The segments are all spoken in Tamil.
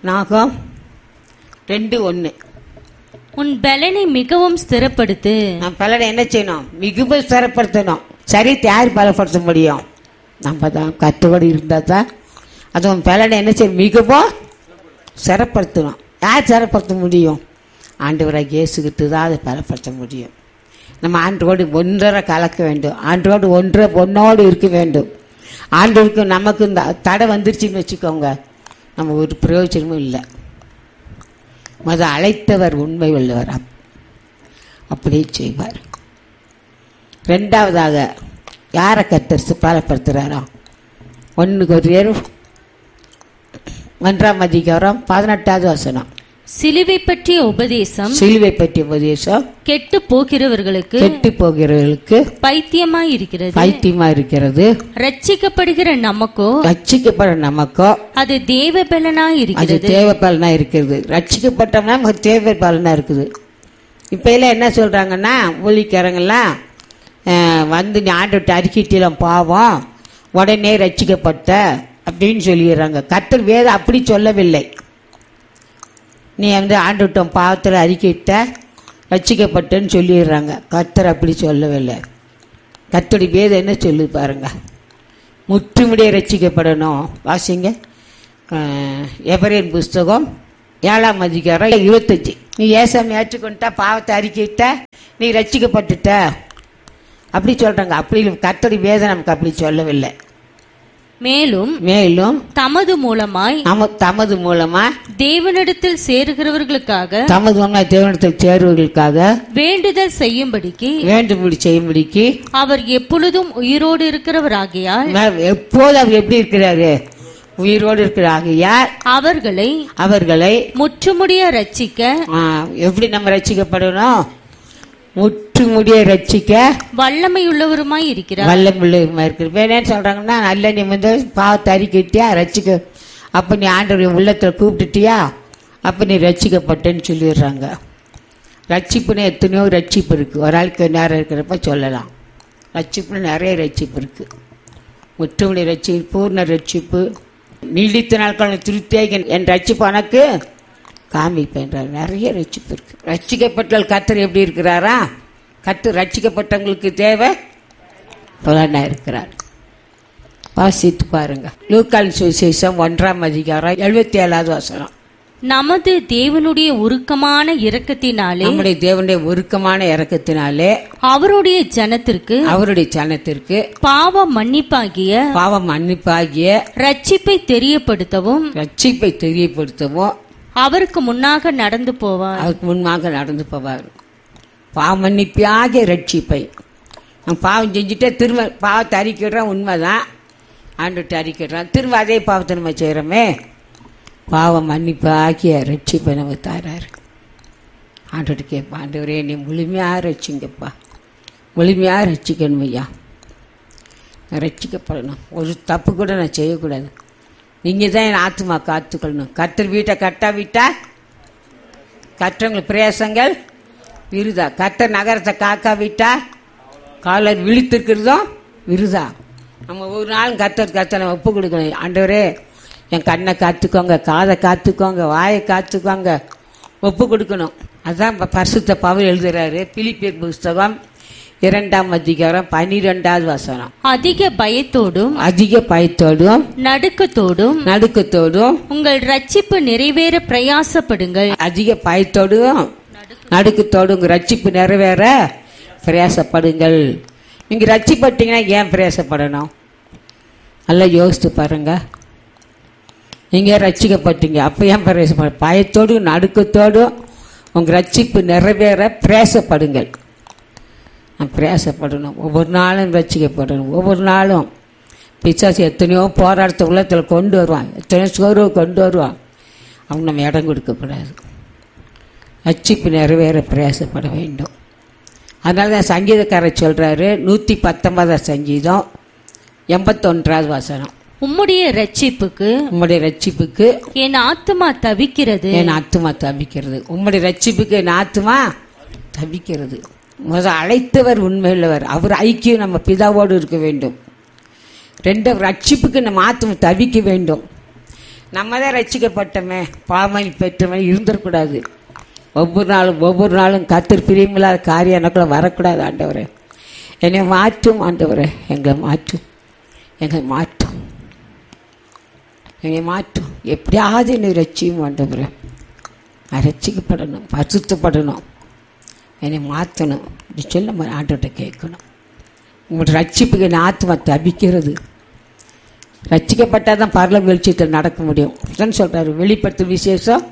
நாகம் 2:1. உன் பலனை மிகவும் ஸ்திரப்படுத்து. நம் பலனை என்ன செய்யணும்? மிகவும் ஸ்திரப்படுத்தணும். சரீரத்தை யார் பலப்படுத்த முடியும்? நம்ம தான். கத்தோடு இருந்தால் தான் அது உன் பலனை என்ன செய்யணும்? மிகவும் ஸ்திரப்படுத்தணும். யார் ஸ்திரப்படுத்த முடியும்? ஆண்டவராக இயேசு கிறிஸ்து தான் அதை பலப்படுத்த முடியும். நம்ம ஆண்டோடு ஒன்றரை கலக்க வேண்டும். ஆண்டோடு ஒன்னோடு இருக்க வேண்டும். ஆண்டவருக்கு நமக்கு இந்த தடை வந்துருச்சுன்னு வச்சுக்கோங்க, நம்ம ஒரு பிரயோஜனமும் இல்லை. அழைத்தவர் உண்மை உள்ளவர், அப்படியே செய்வார். ரெண்டாவதாக யாரை கர்த்தர் பலப்படுத்துறாரோ? 1 கொரிந்தியர் 1:18 சிலுவை பற்றிய உபதேசம், சிலுவை பற்றிய உபதேசம் கெட்டு போகிறவர்களுக்கு பைத்தியமாயிருக்கிறது. ரட்சிக்கப்படுகிற நமக்கோ அது தேவ பலனா இருக்கிறது. ரட்சிக்கப்பட்டோம்னா நமக்கு தேவ பலனா இருக்குது. இப்ப எல்லாம் என்ன சொல்றாங்கன்னா, ஊழிக்காரங்கெல்லாம் வந்து ஆண்டவர்கிட்ட அறிக்கையிலாம் பாவம் உடனே ரட்சிக்கப்பட்ட அப்படின்னு சொல்லிடுறாங்க. கர்த்தர் வேதம் அப்படி சொல்லவில்லை. நீ வந்து ஆண்டவர்கிட்ட பாவத்தில் அறிக்கையிட்ட ரட்சிக்கப்பட்டேன்னு சொல்லிடுறாங்க. கர்த்தர் அப்படி சொல்லவில்லை. கர்த்தருடைய வேதம் என்ன சொல்லி பாருங்க, முற்றுமுடிய ரட்சிக்கப்படணும். வாசிங்க எபிரேயர் புஸ்தகம் 7:25. நீ ஏசாமி ஏற்றுக்கொண்டா, பாவத்தை அறிக்கையிட்ட, நீ ரட்சிக்கப்பட்டுட்ட அப்படி சொல்றாங்க. அப்படி கர்த்தருடைய வேதம் நமக்கு அப்படி சொல்லவில்லை. மேலும் தமது மூலமாய் தேவனிடத்தில் சேருகிறவர்களுக்காக வேண்டுதல் செய்யும்படிக்கு அவர் எப்பொழுதும் உயிரோடு இருக்கிறவராகியால், எப்போது அவர் எப்படி இருக்கிறாரு? உயிரோடு இருக்கிறாகியால் அவர்களை முற்றுமுடிய ரட்சிக்க. எப்படி நம்ம ரட்சிக்கப்படணும்? முற்றுமுடிய ரட்சிக்க வல்லமை உள்ளவருமாய் இருக்கிறார். வேணேன்னு சொல்றாங்கன்னா, நல்ல நீ வந்து பாவத்தை அறிக்கிட்டியா, ரட்சிக்க, அப்ப நீ ஆண்டவருடைய உள்ளத்துல கூப்பிட்டுட்டியா, அப்ப நீ ரட்சிக்கப்பட்டேன்னு சொல்லிடுறாங்க. ரட்சிப்புன்னு எத்தனையோ ரட்சிப்பு இருக்கு. ஒரு ஆளுக்கு நேரம் இருக்கிறப்ப சொல்லலாம். ரட்சிப்புன்னு நிறைய ரட்சிப்பு இருக்கு. முற்றுமுடிய ரட்சிப்பு, பூர்ண ரட்சிப்பு, நீடித்த நாட்கள் திருப்தியாக என் ரட்சிப்பு உனக்கு காமிப்பேன்றார். நிறைய ரட்சிப்பு இருக்கு. ரட்சிக்கப்பட்டால் கர்த்தர் எப்படி இருக்கிறாரா? கர்த்தர் ரட்சிக்கப்பட்டவங்களுக்கு தேவை பலனா இருக்கிறார். வாசித்து பாருங்க. லூக்காவின் சுவிசேஷம் 1:77. நமது தேவனுடைய உருக்கமான இரக்கத்தினாலே, நம்முடைய தேவனுடைய உருக்கமான இரக்கத்தினாலே அவருடைய ஜனத்திற்கு பாவ மன்னிப்பாகிய ரட்சிப்பை தெரியப்படுத்தவும் அவருக்கு முன்னாக நடந்து போவார். பாவ மன்னிப்பாகிய ரட்சிப்பை. நம்ம பாவம் செஞ்சுட்டே திரும்ப பாவத்தை அறிக்கிடுறோம், உண்மைதான். ஆண்டுட்டு அறிக்கிடுறோம், திரும்ப அதே பாவத்தை நம்ம செய்யறோமே. பாவ மன்னிப்பாகிய ரட்சிப்பை நம்ம தாராரு. ஆண்டுட்டு கேட்பா, ஆண்டவரே நீ முழுமையாக ரட்சிங்கப்பா, முழுமையாக ரட்சிக்கணும் ஐயா, ரட்சிக்கப்படணும். ஒரு தப்பு கூட நான் செய்யக்கூடாது. நீங்க தான் என் ஆத்மா காத்துக்கொள்ளணும். கர்த்தர் வீட்டை கட்டாவிட்டா கற்றவங்களுக்கு பிரயாசங்கள் விருதா. கர்த்தர் நகரத்தை காக்காவிட்டா காலர் விழித்திருக்கிறதும் விருதா. நம்ம ஒரு நாளும் கர்த்தர் நம்ம ஒப்பு கொடுக்கணும். ஆண்டவரே என் கண்ணை காத்துக்கோங்க, காதை காத்துக்கோங்க, வாயை காத்துக்கோங்க, ஒப்பு கொடுக்கணும். அதுதான் பரிசுத்த பவுல் எழுதுறாரு. பிலிப்பியர் புஸ்தகம் 2:12. அதிக பயத்தோடும் நடுக்கத்தோடும் உங்கள் ரட்சிப்பு நிறைவேற பிரயாசப்படுங்கள். அதிக பயத்தோடும் நடுக்கத்தோடும் உங்க ரட்சிப்பு நிறைவேற பிரயாசப்படுங்கள். நீங்க ரட்சிப்பட்டீங்கன்னா ஏன் பிரயாசப்படணும்? நல்லா யோசித்து பாருங்க. நீங்க ரட்சிக்கப்பட்டீங்க, அப்ப ஏன் பிரயாசப்பட? பயத்தோடும் நடுக்கத்தோடும் உங்க ரட்சிப்பு நிறைவேற பிரயாசப்படுங்கள். பிரயாசப்படணும். ஒவ்வொரு நாளும் ரட்சிக்கப்படணும். ஒவ்வொரு நாளும் பிசாசு எத்தனையோ போராட்டத்தை உள்ளத்தில் கொண்டு வருவான், எத்தனையோ சோர்வு கொண்டு வருவான். அவங்க நம்ம இடம் கொடுக்கக்கூடாது. ரட்சிப்பு நிறைவேற பிரயாசப்பட வேண்டும். அதனால தான் சங்கீதக்காரர் சொல்றாரு, 119 சங்கீதம் 81. உம்முடைய ரட்சிப்புக்கு என் ஆத்துமா தவிக்கிறது. உம்முடைய ரட்சிப்புக்கு என் ஆத்துமா தவிக்கிறது. அழைத்தவர் உண்மையுள்ளவர். அவர் ஐக்கியம் நம்ம பிதாவோடு இருக்க வேண்டும். 2 ரட்சிப்புக்கு நம்ம ஆத்மா தவிக்க வேண்டும். நம்ம தான் ரட்சிக்கப்பட்டோமே, பாவமணி பெற்றவன் இருந்துடக்கூடாது. ஒவ்வொரு நாளும் கர்த்தர் பிரியமில்லாத காரியம் எனக்குள்ள வரக்கூடாது. ஆண்டவரே என்னை மாற்றும், ஆண்டவரே எங்களை மாற்றும், எங்களை மாற்றும், என்னை மாற்றும். எப்படியாவது என்னை ரட்சியும் ஆண்டவரே. நான் ரட்சிக்கப்படணும், பரிசுத்தப்படணும், என்னை மாற்றணும். இப்படி சொல்ல ஆண்டவர்கிட்ட கேட்கணும். உங்களோட ரட்சிப்புக்கு என் ஆத்மா தபிக்கிறது. ரட்சிக்கப்பட்டால் தான் பரலோக வெளிச்சத்தில் நடக்க முடியும் சொல்றாரு. வெளிப்படுத்தும் விசேஷம்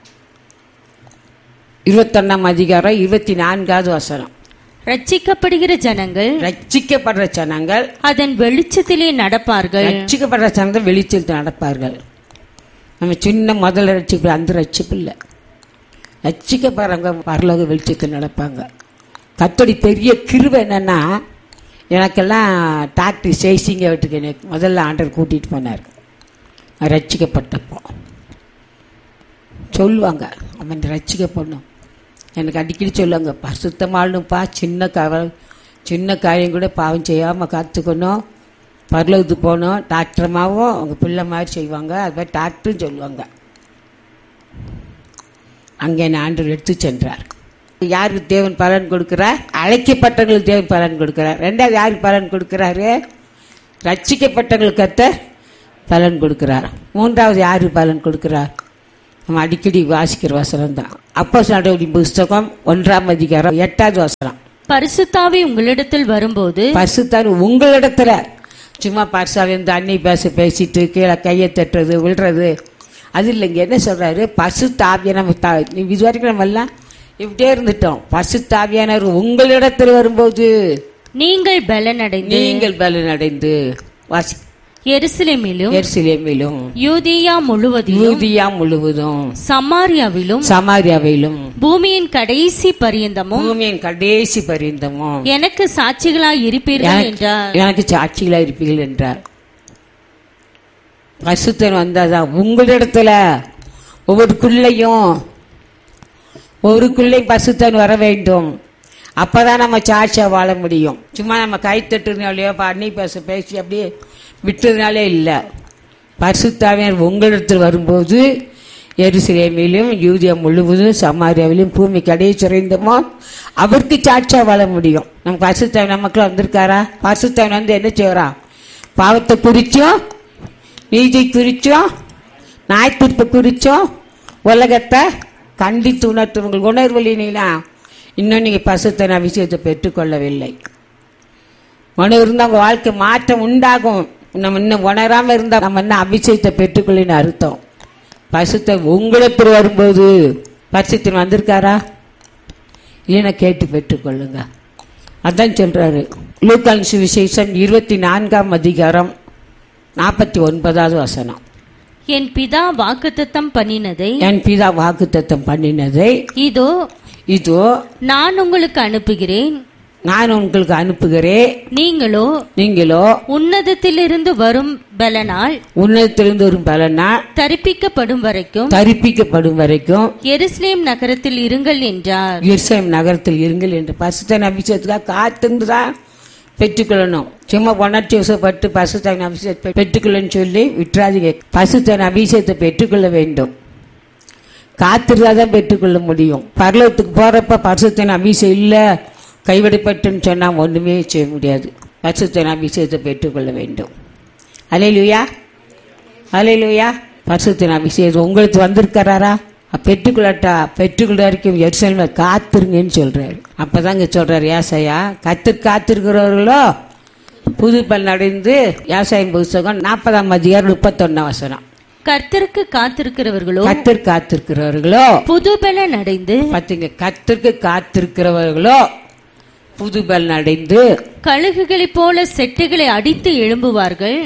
21 அதிகாரம் 24வது வசனம். ரட்சிக்கப்படுகிற ஜனங்கள், ரட்சிக்கப்படுற ஜனங்கள் அதன் வெளிச்சத்திலே நடப்பார்கள். ரட்சிக்கப்படுற ஜனங்கள் வெளிச்சத்தில் நடப்பார்கள். நம்ம சின்ன முதல்ல ரட்சிப்பு, அந்த ரட்சிப்பு இல்லை. ரட்சிக்கப்படுறவங்க பரலோக வெளிச்சத்தில் நடப்பாங்க. கர்த்தருடைய பெரிய கிருபை என்னன்னா, எனக்கெல்லாம் டாக்டர் சேசிங்க வீட்டுக்கு எனக்கு முதல்ல ஆண்டவர் கூட்டிகிட்டு போனார். ரட்சிக்கப்பட்டப்போ சொல்லுவாங்க, அவன் ரட்சிக்கப்படணும். எனக்கு அடிக்கடி சொல்லுவாங்க, பரிசுத்தமாகணும்ப்பா, சின்ன காரியம் கூட பாவம் செய்யாமல் காத்துக்கணும், பரலோகத்துக்கு போகணும். டாக்டர்மாவும் அவங்க பிள்ளை மாதிரி செய்வாங்க. அது மாதிரி டாக்டரும் சொல்லுவாங்க. அங்கே நான் ஆண்டவர் எடுத்து சென்றார். யாருக்கு தேவன் பலன் கொடுக்கிறார்? அழைக்கப்பட்டவங்களுக்கு தேவன் பலன் கொடுக்கிறார். ரெண்டாவது யாருக்கு பலன் கொடுக்கிறாரு? ரட்சிக்கப்பட்டவங்களுக்கு கர்த்தர் பலன் கொடுக்கிறார். மூன்றாவது யாருக்கு பலன் கொடுக்கிறார்? நம்ம அடிக்கடி வாசிக்கிற வசனம் தான். அப்போஸ்தலர்களுடைய புஸ்தகம் 1 அதிகாரம் 8வது வசனம். பரிசுத்தாவி உங்களிடத்தில் வரும்போது, பரிசுத்தாவி உங்களிடத்துல சும்மா பரிசாவி இந்த அன்னை பேசிட்டு கீழே கையை தட்டுறது விழுறது அது இல்லைங்க. என்ன சொல்றாரு? பரிசுத்தாவியை நம்ம இது வரைக்கும் நம்ம எல்லாம் இப்படியே இருந்துட்டோம். பரிசுத்தாவியானவர் உங்களிடத்தில் வரும்போது நீங்கள் பலனடைந்து வாசி. எருசலேமிலும் யூதியா முழுவதும் சமாரியாவிலும் பூமியின் கடைசி பரியந்தமும் எனக்கு சாட்சிகளாய் இருப்பீர்கள் என்றார். பரிசுத்தன் வந்தாதான் உங்களிடத்துல ஒவ்வொருக்குள்ளையும் பரிசுத்தன் வர வேண்டும். அப்பதான் நம்ம சாட்சியா வாழ முடியும். சும்மா நம்ம கை தட்டுனாலையோ அன்னை பேசி அப்படியே விட்டதுனாலே இல்லை. பரிசுத்தாவியானவர் உங்களிடத்தில் வரும்போது எருசலேமிலும் யூதியா முழுவதும் சமாரியாவிலும் பூமி கடையை சுரைந்தமோ அவருக்கு சாட்சியா வாழ முடியும். நம்ம பரிசுத்தாவின் நமக்குள்ள வந்திருக்காரா? பரிசுத்தாவின் வந்து என்ன செய்யறா? பாவத்தை குறிச்சோம், நீதி குறிச்சோம், நாய்த்திருப்பை குறிச்சோம், உலகத்தை கண்டித்து உணர்த்துவங்கள் உணர்வலினா இன்னும் நீங்க பரிசுத்தன அபிஷேகத்தை பெற்றுக்கொள்ளவில்லை. உணர்வு இருந்தால் உங்க வாழ்க்கை மாற்றம் உண்டாகும். நம்ம இன்னும் உணராம இருந்தா நம்ம என்ன அபிஷேகத்தை பெற்றுக்கொள்ளின்னு அர்த்தம். பரிசுத்தம் உங்களுக்கு வரும்போது பரிசுத்தன் வந்திருக்காரா இல்லைன்னா கேட்டு பெற்றுக்கொள்ளுங்க. அதான் சொல்றாரு லூக்கான் சுவிசேஷம் 24 அதிகாரம் 49வது வசனம். என் பிதா வாக்குத்தத்தம் பண்ணினதை இதோ நான் உங்களுக்கு அனுப்புகிறேன். நீங்களோ உன்னதத்திலிருந்து வரும் பலனால் தரிப்பிக்கப்படும் வரைக்கும் எருசலேம் நகரத்தில் இருங்கள் என்றார். பரிசுத்தன் அபிஷேகத்துக்காக காத்திருந்துதான் பெற்றுக்கொள்ளணும். சும்மா உணர்ச்சி வசப்பட்டு பரிசுத்தன் அபிஷேகத்தை பெற்றுக்கொள்ளன்னு சொல்லி விட்டுறாதீங்க. பரிசுத்தன் அபிஷேகத்தை பெற்றுக்கொள்ள வேண்டும். காத்திருந்தாதான் பெற்றுக்கொள்ள முடியும். பரலோகத்துக்கு போறப்ப பரிசுத்தன் அபிஷேகம் இல்ல, கைவிடப்பட்டுன்னு சொன்னா ஒண்ணுமே செய்ய முடியாது. பரிசுத்தன் அபிஷேகத்தை பெற்றுக்கொள்ள வேண்டும். அல்லேலூயா, அல்லேலூயா. பரிசுத்தன் அபிஷேகம் உங்களுக்கு வந்திருக்கிறாரா? பெற்றுக்கொள்ள வரைக்கும் எருசலேம்ல காத்திருங்கன்னு சொல்றாரு. அப்பதாங்க சொல்றாரு ஏசாயா, காத்திருக்கிறவர்களோ புது பலன் அடைந்து. ஏசாயா புஸ்தகம் 40 அதிகாரம் 31 வசனம். கர்த்தருக்கு காத்திருக்கிறவர்களோ புது பலன் அடைந்து. பாத்தீங்க, கர்த்தருக்கு காத்திருக்கிறவர்களோ புது பலன் அடைந்து கழுகுகளைப் போல செட்டைகளை அடித்து எழும்புவார்கள்.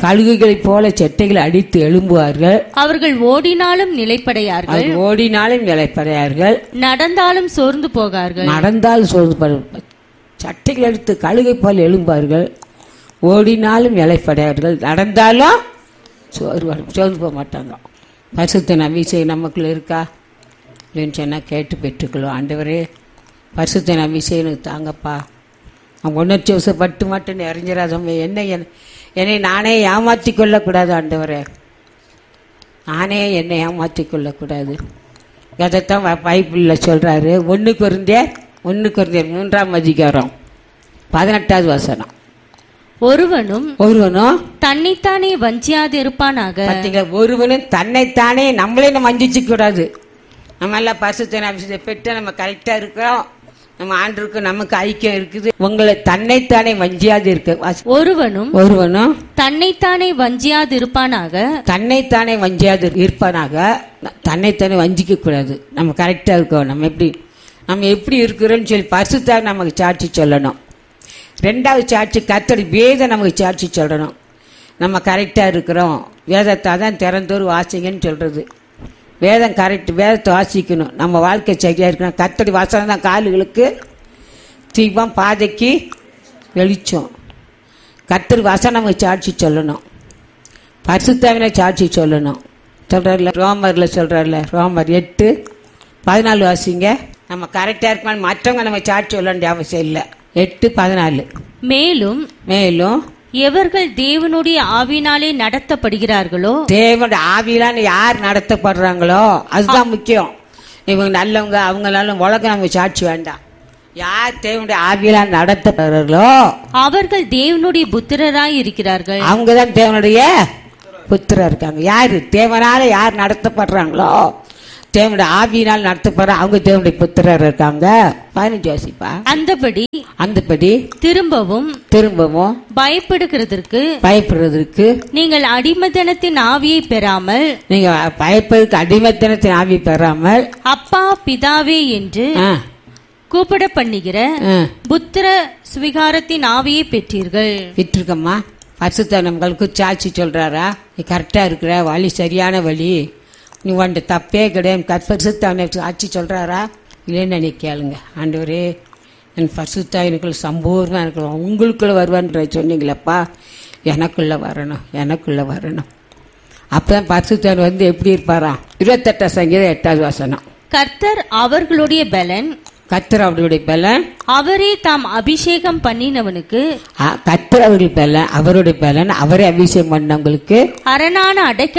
அவர்கள் ஓடினாலும் நிலைப்படையார்கள். நடந்தாலும் சோர்ந்து போகார்கள். சட்டைகள் எடுத்து கழுகை போல எழும்புவார்கள். ஓடினாலும் நிலைப்படையார்கள். நடந்தாலும் சோர்ந்து போக மாட்டாங்க. பரிசுத்தன் அபிஷேகம் நமக்குள்ள இருக்கா இல்லைன்னு சொன்னா கேட்டு பெற்றுக்கொள்ளும். ஆண்டவரே பரிசுத்தன் அபிஷேகம் தாங்கப்பா. உணர்ச்சி வசப்பட்டு மட்டும் அறிஞராதம் என்னை நானே ஏமாற்றி கொள்ளக்கூடாது. ஆண்டவரே நானே என்னை ஏமாற்றிக் கொள்ளக்கூடாது. அதைத்தான் பைபிளில் சொல்றாரு. 1 கொரிந்தியர் 3ஆம் அதிகாரம் 18வது வசனம். ஒருவனும் தன்னைத்தானே வஞ்சியாதிருப்பானாக. பாத்தீங்களா, ஒருவனும் தன்னைத்தானே நம்மளே நம்ம வஞ்சிக்க கூடாது. நம்ம எல்லாம் பரிசுத்த அபிஷேகத்தை பெற்று நம்ம கரெக்டா இருக்கிறோம், நம்ம ஆண்டவருக்கு நமக்கு ஐக்கியம் இருக்குது. உங்களை தன்னைத்தானே வஞ்சியாது இருக்க. ஒருவனும் தன்னைத்தானே வஞ்சியாது இருப்பானாக. தன்னைத்தானே வஞ்சியாது இருப்பானாக. தன்னைத்தானே வஞ்சிக்க கூடாது. நம்ம கரெக்டா இருக்கோம், நம்ம எப்படி இருக்கிறோம்னு சொல்லி பரிசுத்தாக நமக்கு சாட்சி சொல்லணும். 2வது சாட்சி கர்த்தருடைய வேதம் நமக்கு சாட்சி சொல்லணும். நம்ம கரெக்டா இருக்கிறோம். வேதத்தை தான் திறந்தோர் வாசிங்கன்னு சொல்றது. வேதம் கரெக்ட், வேதத்தை வாசிக்கணும். நம்ம வாழ்க்கை சரியா இருக்கணும். கர்த்தருடைய வசனம் தான் கால்களுக்கு தீபம், பாதைக்கு வெளிச்சம். கர்த்தர் வசனம் நமக்கு சாட்சி சொல்லணும். பரிசுத்தாவில சாட்சி சொல்லணும். சொல்றாருல, ரோமர்ல சொல்றாருல, ரோமர் 8:14 வாசிங்க. நம்ம கரெக்டா இருக்கணும். மற்றவங்க நம்ம சாட்சி சொல்ல வேண்டிய அவசியம் இல்லை. 8:14. மேலும் எவர்கள் தேவனுடைய ஆவியினாலே நடத்தப்படுகிறார்களோ, தேவனுடைய ஆவியினால யார் நடத்தப்படுறாங்களோ அதுதான் முக்கியம். இவங்க நல்லவங்க, அவங்களால உலகம் நமக்கு சாட்சி வேண்டாம். யார் தேவனுடைய ஆவியினால் நடத்தப்படுறார்களோ அவர்கள் தேவனுடைய புத்திரராய் இருக்கிறார்கள். அவங்கதான் தேவனுடைய புத்திரர் இருக்காங்க. யாரு தேவனால யார் நடத்தப்படுறாங்களோ, தேவனுடைய ஆவியினால் நடத்தப்படுற அவங்க தேவனுடைய புத்திரர் இருக்காங்க. 15 வாசிப்பா. அந்தபடி திரும்பவும் பயப்படுகிறதற்கு நீங்கள் அடிமைத்தனத்தின் ஆவியை பெறாமல், நீங்க பயப்படுறதுக்கு அடிமைத்தனத்தின் ஆவியை பெறாமல், அப்பா பிதாவே என்று கூப்பிட பண்ணுகிற புத்திர சுவிகாரத்தின் ஆவியை பெற்றீர்கள். பரிசுத்த நம்மளுக்கு சாட்சி சொல்றாரா, நீ கரெக்டா இருக்கிற, வழி சரியான வழி, நீ உன்ட தப்பே கிடையாது. பரிசுத்த சாட்சி சொல்றாரா இல்லைன்னு நீ கேளுங்க. ஆண்டவரே, என் பரிசுத்தாவினுக்குள்ள சம்பூர்ணமா இருக்கணும், உங்களுக்குள்ள வருவான்ற சொன்னீங்களப்பா, எனக்குள்ள வரணும். அப்பதான் பரிசுத்தன் வந்து எப்படி இருப்பாராம். 28 சங்கீதம் 8வது வசனம். கர்த்தர் அவர்களுடைய பலன், அவரே தாம் அபிஷேகம் பண்ணினவனுக்கு, கர்த்தர் அவருடைய பலன் அவரே அபிஷேகம் பண்ணவங்களுக்கு அரணான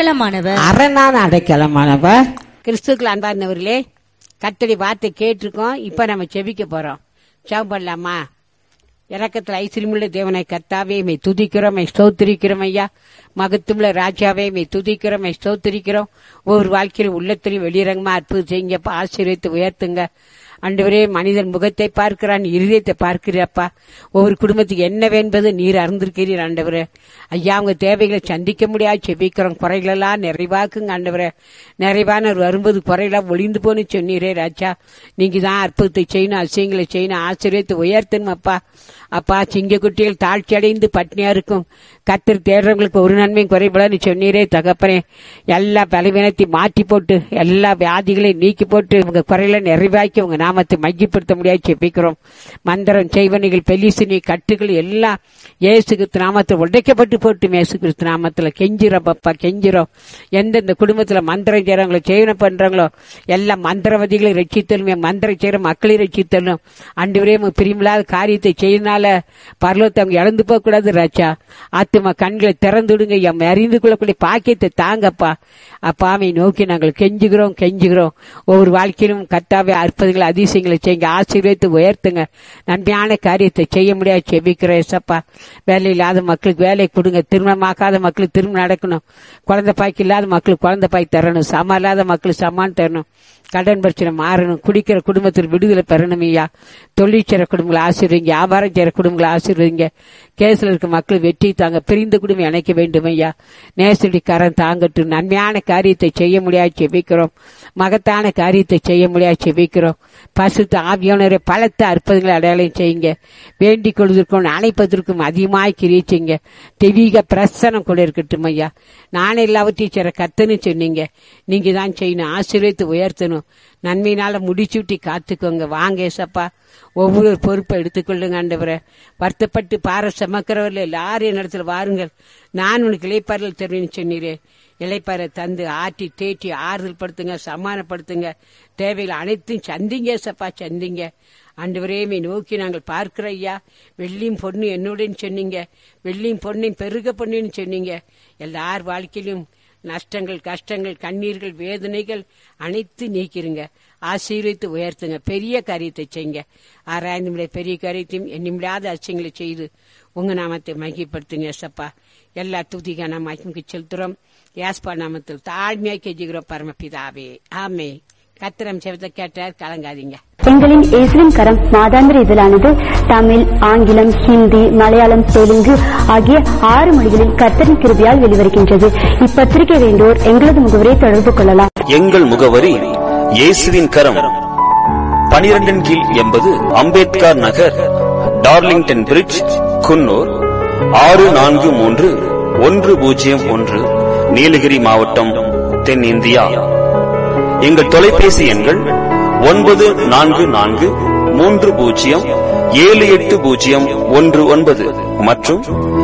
அடைக்கலமானவர். கிறிஸ்துக்கள் அன்பார்ந்தவர்களே, கர்த்தருடைய வார்த்தை கேட்டிருக்கோம். இப்ப நம்ம செபிக்க போறோம். ஜெபம் பண்ணலாமா? இரக்கத்தில் ஐஸ்வரியமுள்ள தேவனை கர்த்தாவே மை துதிக்கிறோம், மை ஸ்தோத்திரிக்கிறோம். ஐயா, மகத்துவமுள்ள ராஜாவே மை துதிக்கிறோம், மை ஸ்தோத்திரிக்கிறோம். ஒவ்வொரு வாழ்க்கையிலும் உள்ளத்திலையும் வெளியிறங்கமா அற்புதம் செய்யுங்கப்பா, ஆசீர்வதித்து உயர்த்துங்க. ஆண்டவரே, மனிதன் முகத்தை பார்க்கிறான், இருதயத்தை பார்க்கிறப்பா. ஒவ்வொரு குடும்பத்துக்கு என்னவென்பது நீர் அறிந்திருக்கிறீர் ஆண்டவரே. ஐயா, அவங்க தேவைகளை சந்திக்க முடியாது செபிக்கிறோம். குறைகளெல்லாம் நிறைவாக்குங்க ஆண்டவரே. நிறைவானவர் வரும்போது குறைகளெல்லாம் ஒளிந்து போன்னு சொன்னீரே ராஜா. நீங்க தான் அற்புதத்தை செய்யணும், அதிசயங்களை செய்யணும், ஆசீர்வதித்து உயர்த்தணும் அப்பா. அப்பா, சிங்க குட்டிகள் தாழ்ச்சி அடைந்து பட்னியா இருக்கும். கர்த்தர் தேடுறவங்களுக்கு ஒரு நன்மையும் குறைபடான்னு சொன்னீரே தகப்பனே. எல்லா பலவீனத்தை மாற்றி போட்டு, எல்லா வியாதிகளையும் நீக்கி போட்டு, உங்க குறைகளை நிறைவாக்கி உங்க நாமத்தை மையப்படுத்த முடியாது செபிக்கிறோம். மந்திரம், செய்வனைகள், பெலிசினி, கட்டுகள் எல்லாம் இயேசு கிறிஸ்து நாமத்தில் உடைக்கப்பட்டு போட்டு இயேசு கிறிஸ்து நாமத்தில் கெஞ்சிரோம் பப்பா, கெஞ்சிரோம். எந்தெந்த குடும்பத்துல மந்திரம் செய்யறாங்களோ, செய்வனை பண்றாங்களோ, எல்லா மந்திரவாதிகளை ரட்சித்தலும், மந்திரம் செய்யற மக்களை ரட்சித்தலும். ஆண்டவரே, பிரியமில்லாத காரியத்தை செய்யறதுனால பரலோகத்தை அவங்க இழந்து போக கூடாது ராஜா. ஆத்துமா கண்களை திறந்துடுங்க, அறிந்து கொள்ளக்கூடிய பாக்கியத்தை தாங்கப்பா. அப்பாவை நோக்கி நாங்கள் கெஞ்சுகிறோம். ஒவ்வொரு வாழ்க்கையிலும் கர்த்தாவே அற்புதங்களை, அதிசயங்களை செய்யுங்க, ஆசீர்வதித்து உயர்த்துங்க. நன்மையான காரியத்தை செய்ய முடியாது செபிக்கிறேன் ஏசப்பா. வேலை இல்லாத மக்களுக்கு வேலை கொடுங்க, திருமணமாக்காத மக்களுக்கு திருமணம் நடக்கணும், குழந்தை பாய்க்கு இல்லாத மக்களுக்கு குழந்தை பாய் தரணும், சமா இல்லாத மக்களுக்கு சமான் தரணும், கடன் பிரச்சனை மாறணும், குடிக்கிற குடும்பத்தில் விடுதலை பெறணும். ஐயா, தொழில் செய்கிற குடும்பங்களை ஆசீர்வதிங்க, வியாபாரம் செய்கிற குடும்பங்களை ஆசீர்வதிங்க. கேஸ்ல இருக்க மக்கள் வெற்றி தாங்க, பிரிந்த குடும்பம் இணைக்க வேண்டும். ஐயா, நேசடி கரம் தாங்கட்டும். நன்மையான காரியத்தை செய்ய முடியாது செபிக்கிறோம், மகத்தான காரியத்தை செய்ய முடியாது செபிக்கிறோம். பசுத்த ஆவியானவரை பலத்த அற்புதங்களை அடையாளம் செய்யுங்க. வேண்டிக் கொள்வதற்கும் அணைப்பதற்கும் அதிகமாய் கிரியை செய்யுங்க. தெய்வீக பிரசனம் கூட இருக்கட்டும். ஐயா, நானே எல்லாவற்றையும் செய்ற கர்த்தன்னு சொன்னீங்க, நீங்க தான் செய்யணும், ஆசீர்வதித்து உயர்த்தணும். நன்மையினால முடிச்சுட்டி காத்துக்கோங்க. வாங்க ஏசப்பா, ஒவ்வொரு பொறுப்பை எடுத்துக்கொள்ளுங்க ஆண்டவரே. வருத்தப்பட்டு பார சமக்கிறவர்கள் எல்லாரும் என்னிடத்துல வாருங்கள், நான் உனக்கு இளைப்பாறுதல் தருவேன்னு சொன்னீரே. இளைப்பாறை தந்து ஆற்றி தேற்றி ஆறுதல் படுத்துங்க, சமாதானப்படுத்துங்க. தேவைகள் அனைத்தும் சந்திங்க ஏசப்பா, சந்திங்க. ஆண்டவரே, நோக்கி நாங்கள் பார்க்கிற ஐயா. வெள்ளியும் பொண்ணு என்னுடன் சொன்னீங்க, வெள்ளியும் பொண்ணையும் பெருக பொண்ணுன்னு சொன்னீங்க. எல்லார் வாழ்க்கையிலும் நஷ்டங்கள், கஷ்டங்கள், கண்ணீர்கள், வேதனைகள் அனைத்து நீக்கிருங்க. ஆசீர்வதித்து உயர்த்துங்க. பெரிய காரியத்தை செய்யுங்க. ஆராய்ந்து பெரிய காரியத்தையும் எண்ணிமிடாத அதிசயங்களை செய்து உங்க நாமத்தை மகிமைப்படுத்துங்க. சப்பா எல்லா துதிக்கான மகிமைக்கு செலுத்துறோம். யாஸ்பா நாமத்தில் தாழ்மையாக கெஞ்சுகிறோம் பரமபிதாவே, ஆமே. கத்திரம் செவத்தை கேட்டார், கலங்காதீங்க. எங்களின் இயேசுவின் கரம் மாதாந்திர இதழானது தமிழ், ஆங்கிலம், ஹிந்தி, மலையாளம், தெலுங்கு ஆகிய 6 மொழிகளில் கர்த்தரின் கிருபையால் வெளிவருகின்றது. இப்பத்திரிகை வேண்டோர் எங்களது முகவரியை தொடர்பு கொள்ளலாம். எங்கள் முகவரி இயேசுவின் கரம், 12 கீழ் 80 அம்பேத்கர் நகர், டார்லிங்டன் பிரிட்ஜ், குன்னூர் 643101, நீலகிரி மாவட்டம், தென்னிந்தியா. எங்கள் தொலைபேசி எண்கள் 9443078019 மற்றும்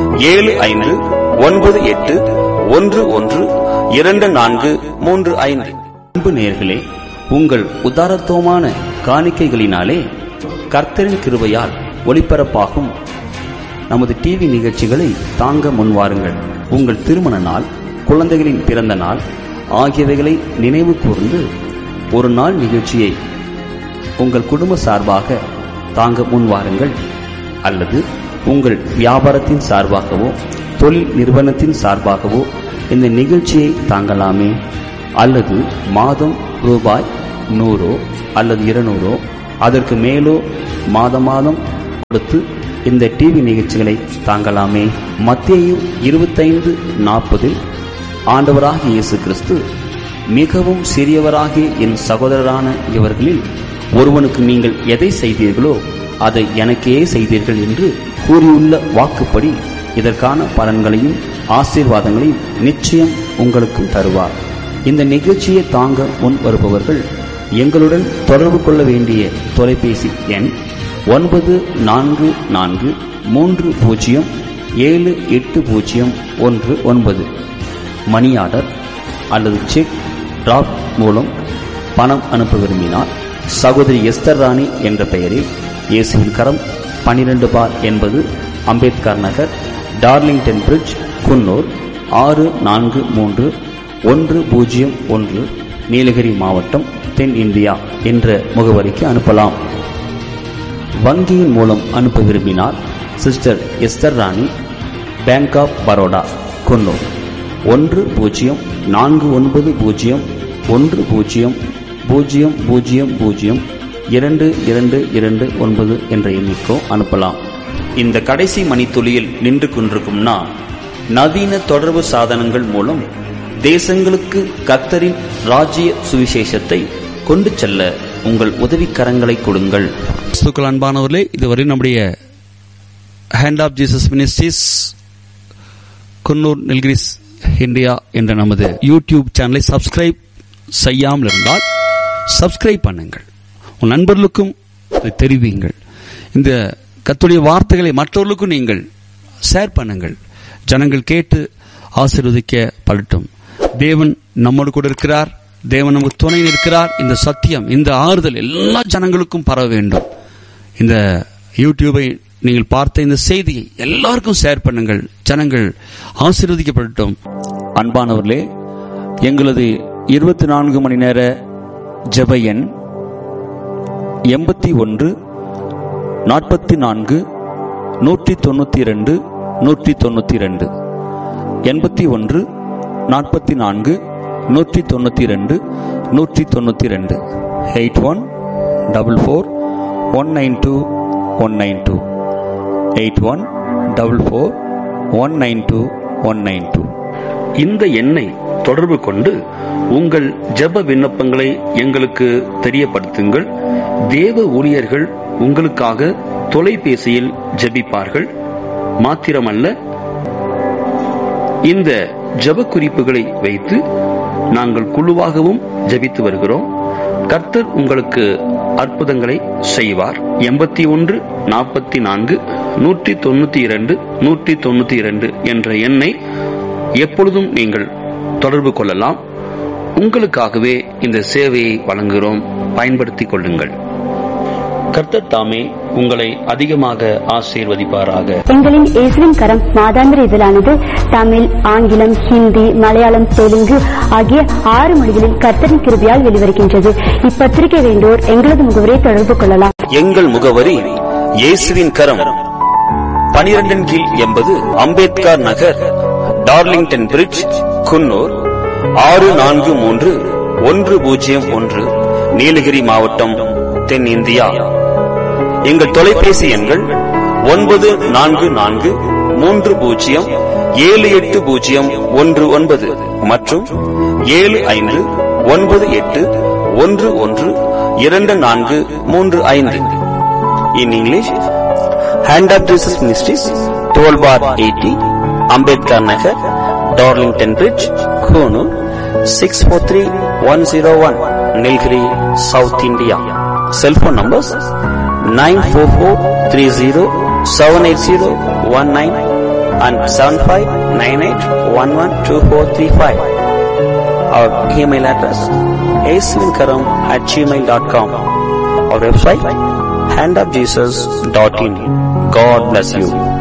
7598112435. அன்பு நேயர்களே, உங்கள் உதாரத்துவமான காணிக்கைகளினாலே கர்த்தரின் கிருபையால் ஒளிபரப்பாகும் நமது டிவி நிகழ்ச்சிகளை தாங்க முன்வாருங்கள். உங்கள் திருமண நாள், குழந்தைகளின் பிறந்த நாள் ஆகியவைகளை நினைவு கூர்ந்து ஒரு நாள் நிகழ்ச்சியை உங்கள் குடும்ப சார்பாக தாங்க முன்வாருங்கள். அல்லது உங்கள் வியாபாரத்தின் சார்பாகவோ தொழில் நிறுவனத்தின் சார்பாகவோ இந்த நிகழ்ச்சியை தாங்கலாமே. அல்லது மாதம் ரூபாய் 100 அல்லது 200 அதற்கு மேலோ மாதம் கொடுத்து இந்த டிவி நிகழ்ச்சிகளை தாங்கலாமே. மத்தேயு 25:40 ஆண்டவராகிய இயேசு கிறிஸ்து, மிகவும் சிறியவராகிய என் சகோதரரான இவர்களில் ஒருவனுக்கு நீங்கள் எதை செய்தீர்களோ அதை எனக்கே செய்தீர்கள் என்று கூறியுள்ள வாக்குப்படி இதற்கான பலன்களையும் ஆசீர்வாதங்களையும் நிச்சயம் உங்களுக்கும் தருவார். இந்த நிகழ்ச்சியை தாங்க முன் வருபவர்கள் எங்களுடன் தொடர்பு கொள்ள வேண்டிய தொலைபேசி எண் 9440780119. மணி ஆர்டர் அல்லது செக் டிராப் மூலம் பணம் அனுப்ப விரும்பினால் சகோதரி எஸ்தர் ராணி என்ற பெயரில் இயேசுவின் கரம் 12 அம்பேத்கர் நகர், டார்லிங்டன் பிரிட்ஜ், குன்னூர் 643101, நீலகிரி மாவட்டம், தென் இந்தியா என்ற முகவரிக்கு அனுப்பலாம். வங்கியின் மூலம் அனுப்ப விரும்பினால் sister Esther Rani, bank of Baroda, Coonoor 1049002229 என்ற எண்ணிக்கோ அனுப்பலாம். இந்த கடைசி மணித்துளியில் நின்று கொண்டிருக்கும் நான், நவீன தொடர்பு சாதனங்கள் மூலம் தேசங்களுக்கு கர்த்தரின் ராஜ்ய சுவிசேஷத்தை கொண்டு செல்ல உங்கள் உதவிக்கரங்களை கொடுங்கள். அன்பானவர்களே, இதுவரை நம்முடைய hand of Jesus ministries Coonoor, Nilgiris, India என்ற நமது யூடியூப் சேனலை சப்ஸ்கிரைப் செய்யாமல் இருந்தால் சப்ஸ்கிரைப் பண்ணுங்கள். உன் நண்பர்களுக்கும் தெரிவியுங்கள். இந்த கர்த்தருடைய வார்த்தைகளை மற்றவர்களுக்கும் நீங்கள் ஷேர் பண்ணுங்கள். ஜனங்கள் கேட்டு ஆசீர்வதிக்கப்படட்டும். தேவன் நம்மோடு கூட இருக்கிறார். தேவன் நமக்கு துணை இருக்கிறார். இந்த சத்தியம், இந்த ஆறுதல் எல்லா ஜனங்களுக்கும் பரவ வேண்டும். இந்த யூடியூபை நீங்கள் பார்த்த இந்த செய்தியை எல்லாருக்கும் ஷேர் பண்ணுங்கள். ஜனங்கள் ஆசீர்வதிக்கப்படட்டும். அன்பானவர்களே, எங்களது 24 மணி நேர ஜெப எண் 81 44 192 192 81 44 192 192 8144192192 8144192192. இந்த எண்ணை தொடர்பு கொண்டு உங்கள் ஜெப விண்ணப்பங்களை எங்களுக்கு தெரியப்படுத்துங்கள். தேவ ஊழியர்கள் உங்களுக்காக தொலைபேசியில் ஜெபிப்பார்கள். மாத்திரமல்ல, இந்த ஜெப குறிப்புகளை வைத்து நாங்கள் குழுவாகவும் ஜெபித்து வருகிறோம். கர்த்தர் உங்களுக்கு அற்புதங்களை செய்வார். 81 44 192 192 என்ற எண்ணை எப்பொழுதும் நீங்கள் தொடர்பு கொள்ளலாம். உங்களுக்காகவே இந்த சேவையை வழங்குகிறோம். பயன்படுத்திக் கொள்ளுங்கள். கர்த்தர் தாமே உங்களை அதிகமாக ஆசீர்வதிப்பாராக. எங்களின் இயேசுவின் கரம் மாதாந்திர இதழானது தமிழ், ஆங்கிலம், ஹிந்தி, மலையாளம், தெலுங்கு ஆகிய 6 மொழிகளில் கர்த்தரின் கிருபையால் வெளிவருகின்றது. இப்பத்திரிகை வேண்டோர் எங்களது முகவரியை தொடர்பு கொள்ளலாம். எங்கள் முகவரி இயேசுவின் கரம், 12 கீழ் 80 அம்பேத்கர் நகர், டார்லிங்டன் பிரிட்ஜ், குன்னூர் 643101, நீலகிரி மாவட்டம், தென்னிந்தியா. எங்கள் தொலைபேசி எண்கள் 9443078019 மற்றும் 7598112435. In English, Hand of Jesus Ministries, 12/80, Ambedkar Nagar, Darlington Bridge, Konoor, 643101, Nilgiri, South India. Cell phone numbers 944307801 and 7598112435. Our email address aislinkaram@gmail.com. Our website handofjesus.in. God bless you.